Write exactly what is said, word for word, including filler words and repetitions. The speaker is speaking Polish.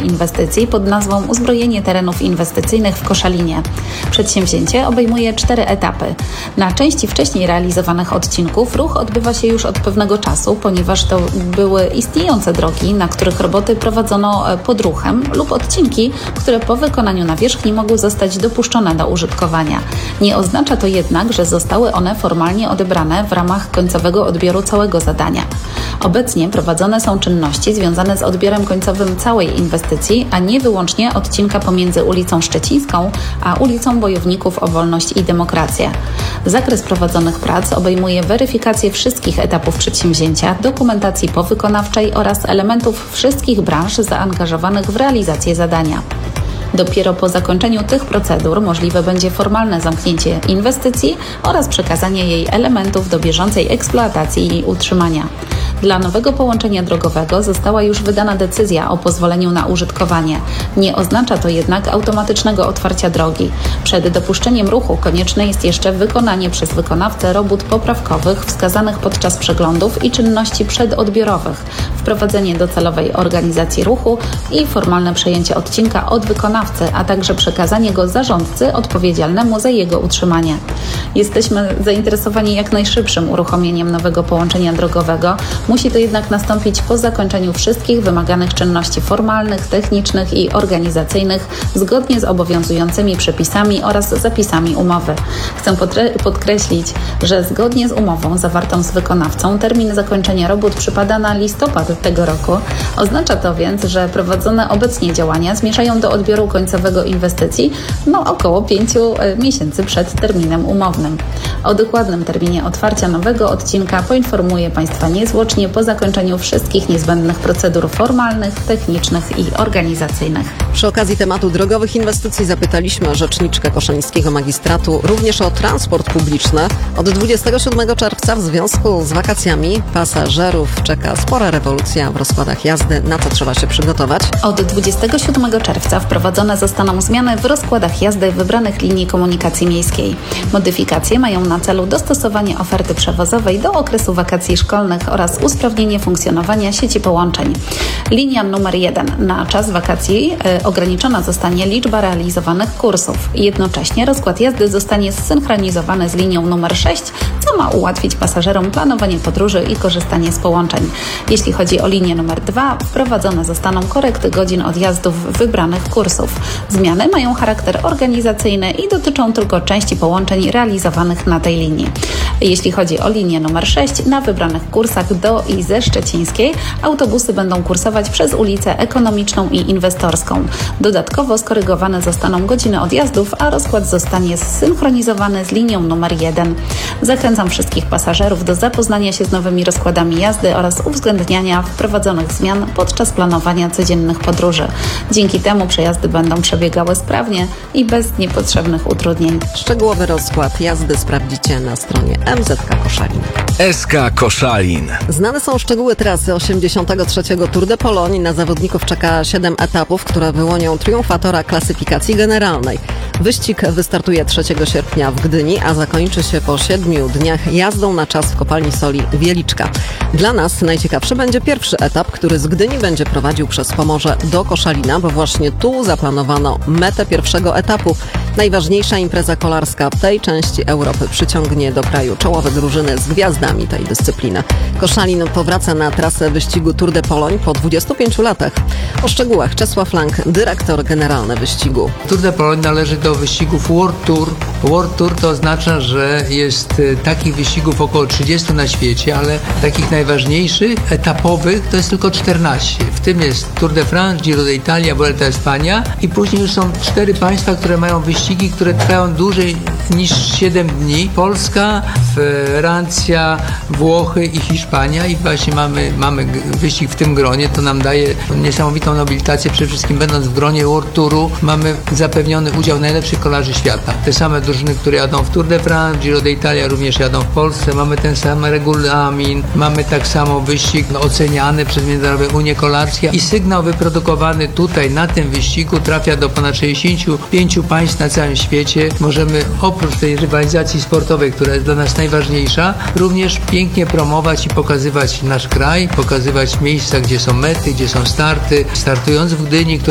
nowej inwestycji pod nazwą Uzbrojenie terenów inwestycyjnych w Koszalinie. Przedsięwzięcie obejmuje cztery etapy. Na części wcześniej realizowanych odcinków ruch odbywa się już od pewnego czasu, ponieważ to były istniejące drogi, na których roboty prowadzono pod ruchem lub odcinki, które po wykonaniu nawierzchni mogły zostać dopuszczone do użytkowania. Nie oznacza to jednak, że zostały one formalnie odebrane w ramach końcowego odbioru całego zadania. Obecnie prowadzone są czynności związane z odbiorem końcowym całej inwestycji, a nie wyłącznie odcinka pomiędzy ulicą Szczecińską a ulicą Bojowników o Wolność i Demokrację. Zakres prowadzonych prac obejmuje weryfikację wszystkich etapów przedsięwzięcia, dokumentacji powykonawczej oraz elementów wszystkich branż zaangażowanych w realizację zadania. Dopiero po zakończeniu tych procedur możliwe będzie formalne zamknięcie inwestycji oraz przekazanie jej elementów do bieżącej eksploatacji i utrzymania. Dla nowego połączenia drogowego została już wydana decyzja o pozwoleniu na użytkowanie. Nie oznacza to jednak automatycznego otwarcia drogi. Przed dopuszczeniem ruchu konieczne jest jeszcze wykonanie przez wykonawcę robót poprawkowych wskazanych podczas przeglądów i czynności przedodbiorowych, wprowadzenie docelowej organizacji ruchu i formalne przejęcie odcinka od wykonawcy, a także przekazanie go zarządcy odpowiedzialnemu za jego utrzymanie. Jesteśmy zainteresowani jak najszybszym uruchomieniem nowego połączenia drogowego. Musi to jednak nastąpić po zakończeniu wszystkich wymaganych czynności formalnych, technicznych i organizacyjnych zgodnie z obowiązującymi przepisami oraz zapisami umowy. Chcę podkreślić, że zgodnie z umową zawartą z wykonawcą termin zakończenia robót przypada na listopad tego roku. Oznacza to więc, że prowadzone obecnie działania zmierzają do odbioru końcowego inwestycji no około pięciu miesięcy przed terminem umownym. O dokładnym terminie otwarcia nowego odcinka poinformuję Państwa niezwłocznie po zakończeniu wszystkich niezbędnych procedur formalnych, technicznych i organizacyjnych. Przy okazji tematu drogowych inwestycji zapytaliśmy rzeczniczkę koszalińskiego magistratu również o transport publiczny. Od dwudziestego siódmego czerwca w związku z wakacjami pasażerów czeka spora rewolucja w rozkładach jazdy. Na co trzeba się przygotować? Od dwudziestego siódmego czerwca wprowadzone zostaną zmiany w rozkładach jazdy wybranych linii komunikacji miejskiej. Modyfikacje mają na celu dostosowanie oferty przewozowej do okresu wakacji szkolnych oraz usprawnienie funkcjonowania sieci połączeń. Linia numer jeden. Na czas wakacji y, ograniczona zostanie liczba realizowanych kursów. Jednocześnie rozkład jazdy zostanie zsynchronizowany z linią numer sześć, co ma ułatwić pasażerom planowanie podróży i korzystanie z połączeń. Jeśli chodzi o linię numer dwa, wprowadzone zostaną korekty godzin odjazdów wybranych kursów. Zmiany mają charakter organizacyjny i dotyczą tylko części połączeń realizowanych na tej linii. Jeśli chodzi o linię numer sześć, na wybranych kursach do i ze Szczecińskiej autobusy będą kursować przez ulicę Ekonomiczną i Inwestorską. Dodatkowo skorygowane zostaną godziny odjazdów, a rozkład zostanie zsynchronizowany z linią numer jeden. Zachęcam wszystkich pasażerów do zapoznania się z nowymi rozkładami jazdy oraz uwzględniania wprowadzonych zmian podczas planowania codziennych podróży. Dzięki temu przejazdy będą przebiegały sprawnie i bez niepotrzebnych utrudnień. Szczegółowy rozkład jazdy sprawdzicie na stronie M Z K Koszalin. S K Koszalin. Znane są szczegóły trasy osiemdziesiątego trzeciego Tour de Pologne. Na zawodników czeka siedem etapów, które wyłonią triumfatora klasyfikacji generalnej. Wyścig wystartuje trzeciego sierpnia w Gdyni, a zakończy się po siedmiu dniach jazdą na czas w kopalni soli Wieliczka. Dla nas najciekawszy będzie pierwszy etap, który z Gdyni będzie prowadził przez Pomorze do Koszalina, bo właśnie tu zaplanowano metę pierwszego etapu. Najważniejsza impreza kolarska tej części Europy przyciągnie do kraju czołowe drużyny z gwiazdami tej dyscypliny. Koszalin powraca na trasę wyścigu Tour de Pologne po dwudziestu pięciu latach. O szczegółach Czesław Lang, dyrektor generalny wyścigu. Tour de Pologne należy do wyścigów World Tour. World Tour to oznacza, że jest takich wyścigów około trzydziestu na świecie, ale takich najważniejszych, etapowych to jest tylko czternaście. W tym jest Tour de France, Giro d'Italia, Vuelta España i później już są cztery państwa, które mają wyścigi, które trwają dłużej niż siedem dni. Polska, Francja, Włochy i Hiszpania i właśnie mamy, mamy wyścig w tym gronie. To nam daje niesamowitą nobilitację. Przede wszystkim będąc w gronie World Touru mamy zapewniony udział najlepszych kolarzy świata. Te same drużyny, które jadą w Tour de France, Giro d'Italia również jadą w Polsce. Mamy ten sam regulamin, mamy tak samo wyścig no, oceniany przez Międzynarodową Unię Kolarską i sygnał wyprodukowany tutaj na tym wyścigu trafia do ponad sześćdziesięciu pięciu państw na całym świecie. Możemy oprócz tej rywalizacji sportowej, która jest dla nas najważniejsza, również pięknie promować i pokazywać nasz kraj, pokazywać miejsca, gdzie są mety, gdzie są starty. Startując w Gdyni,